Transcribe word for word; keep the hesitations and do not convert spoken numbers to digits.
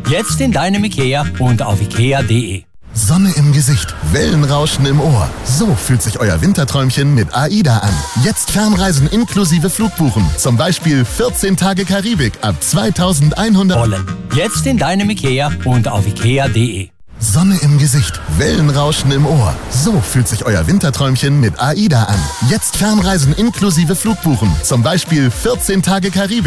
Jetzt in deinem Ikea und auf ikea punkt de. Sonne im Gesicht, Wellenrauschen im Ohr. So fühlt sich euer Winterträumchen mit AIDA an. Jetzt Fernreisen inklusive Flugbuchen. Zum Beispiel vierzehn Tage Karibik ab zweitausendeinhundert Rollen. Jetzt in deinem Ikea und auf ikea punkt de. Sonne im Gesicht, Wellenrauschen im Ohr. So fühlt sich euer Winterträumchen mit AIDA an. Jetzt Fernreisen inklusive Flugbuchen. Zum Beispiel vierzehn Tage Karibik.